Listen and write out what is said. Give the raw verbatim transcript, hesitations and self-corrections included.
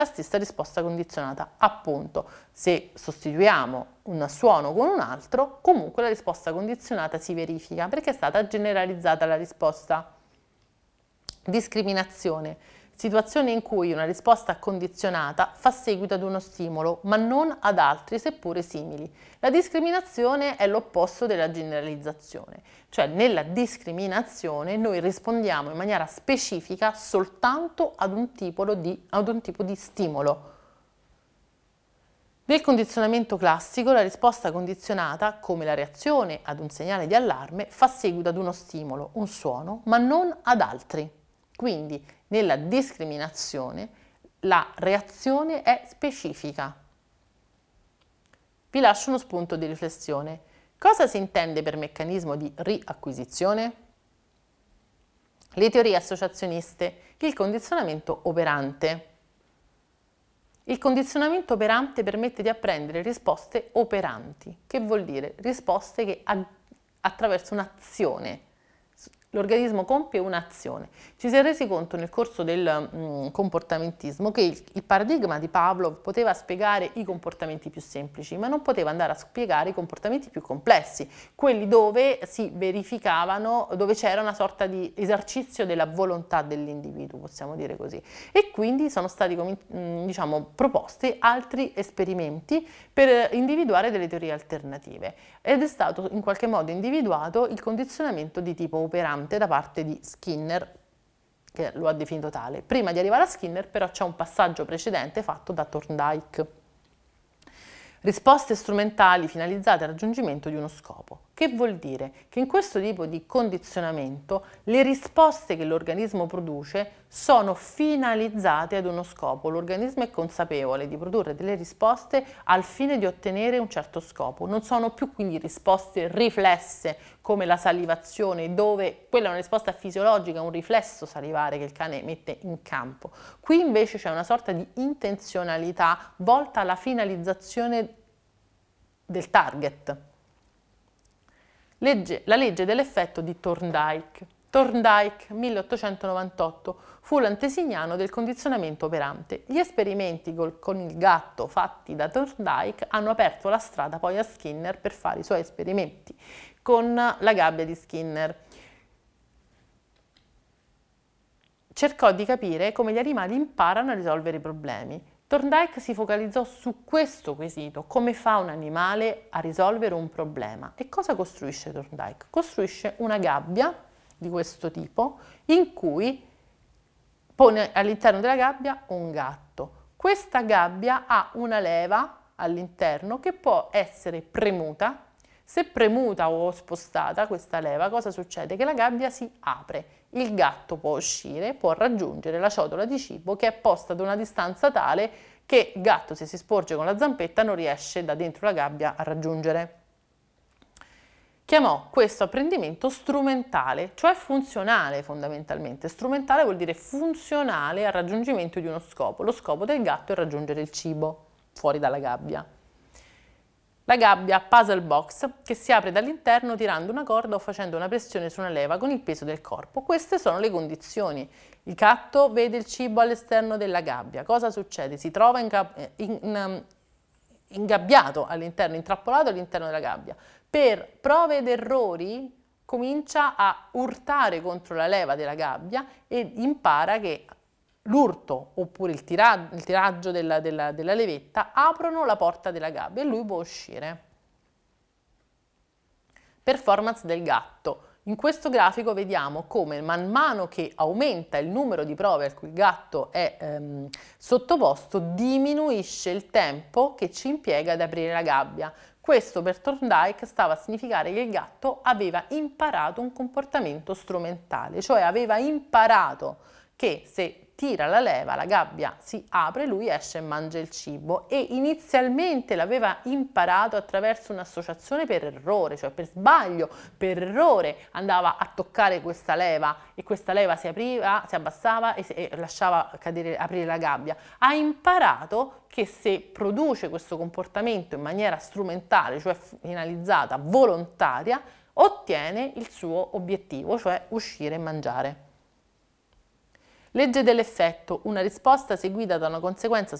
stessa risposta condizionata. Appunto, se sostituiamo un suono con un altro, comunque la risposta condizionata si verifica perché è stata generalizzata la risposta. Discriminazione: situazione in cui una risposta condizionata fa seguito ad uno stimolo, ma non ad altri, seppure simili. La discriminazione è l'opposto della generalizzazione, cioè nella discriminazione noi rispondiamo in maniera specifica soltanto ad un tipo di, ad un tipo di stimolo. Nel condizionamento classico la risposta condizionata, come la reazione ad un segnale di allarme, fa seguito ad uno stimolo, un suono, ma non ad altri. Quindi nella discriminazione la reazione è specifica. Vi lascio uno spunto di riflessione. Cosa si intende per meccanismo di riacquisizione? Le teorie associazioniste, il condizionamento operante. Il condizionamento operante permette di apprendere risposte operanti, che vuol dire risposte che attraverso un'azione. L'organismo compie un'azione. Ci si è resi conto nel corso del mh, comportamentismo che il, il paradigma di Pavlov poteva spiegare i comportamenti più semplici, ma non poteva andare a spiegare i comportamenti più complessi, quelli dove si verificavano, dove c'era una sorta di esercizio della volontà dell'individuo, possiamo dire così. E quindi sono stati mh, diciamo, proposti altri esperimenti per individuare delle teorie alternative ed è stato in qualche modo individuato il condizionamento di tipo operante da parte di Skinner, che lo ha definito tale. Prima di arrivare a Skinner però c'è un passaggio precedente fatto da Thorndike. Risposte strumentali finalizzate al raggiungimento di uno scopo. Che vuol dire? Che in questo tipo di condizionamento le risposte che l'organismo produce sono finalizzate ad uno scopo. L'organismo è consapevole di produrre delle risposte al fine di ottenere un certo scopo. Non sono più quindi risposte riflesse come la salivazione, dove quella è una risposta fisiologica, un riflesso salivare che il cane mette in campo. Qui invece c'è una sorta di intenzionalità volta alla finalizzazione del target. Legge, la legge dell'effetto di Thorndike. Thorndike, milleottocentonovantotto, fu l'antesignano del condizionamento operante. Gli esperimenti col, con il gatto fatti da Thorndike hanno aperto la strada poi a Skinner per fare i suoi esperimenti con la gabbia di Skinner. Cercò di capire come gli animali imparano a risolvere i problemi. Thorndike si focalizzò su questo quesito, come fa un animale a risolvere un problema. E cosa costruisce Thorndike? Costruisce una gabbia di questo tipo in cui pone all'interno della gabbia un gatto. Questa gabbia ha una leva all'interno che può essere premuta. Se premuta o spostata questa leva, cosa succede? Che la gabbia si apre. Il gatto può uscire, può raggiungere la ciotola di cibo che è posta ad una distanza tale che il gatto, se si sporge con la zampetta, non riesce da dentro la gabbia a raggiungere. Chiamò questo apprendimento strumentale, cioè funzionale fondamentalmente. Strumentale vuol dire funzionale al raggiungimento di uno scopo. Lo scopo del gatto è raggiungere il cibo fuori dalla gabbia. La gabbia puzzle box che si apre dall'interno tirando una corda o facendo una pressione su una leva con il peso del corpo. Queste sono le condizioni. Il gatto vede il cibo all'esterno della gabbia. Cosa succede? Si trova in, in, ingabbiato all'interno, intrappolato all'interno della gabbia. Per prove ed errori comincia a urtare contro la leva della gabbia e impara che l'urto oppure il, tira, il tiraggio della, della, della levetta aprono la porta della gabbia e lui può uscire. Performance del gatto. In questo grafico vediamo come man mano che aumenta il numero di prove a cui il gatto è ehm, sottoposto, diminuisce il tempo che ci impiega ad aprire la gabbia. Questo per Thorndike stava a significare che il gatto aveva imparato un comportamento strumentale, cioè aveva imparato che se tira la leva, la gabbia si apre, lui esce e mangia il cibo e inizialmente l'aveva imparato attraverso un'associazione per errore, cioè per sbaglio, per errore andava a toccare questa leva e questa leva si apriva, si abbassava e, si, e lasciava cadere, aprire la gabbia. Ha imparato che se produce questo comportamento in maniera strumentale, cioè finalizzata, volontaria, ottiene il suo obiettivo, cioè uscire e mangiare. Legge dell'effetto, una risposta seguita da una conseguenza